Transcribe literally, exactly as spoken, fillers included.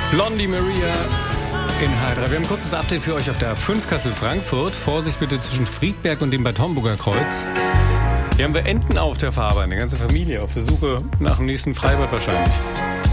Blondie Maria in H drei. Wir haben ein kurzes Update für euch auf der A fünf Kassel-Frankfurt. Vorsicht bitte zwischen Friedberg und dem Bad Homburger Kreuz. Hier haben wir Enten auf der Fahrbahn, eine ganze Familie auf der Suche nach dem nächsten Freibad wahrscheinlich.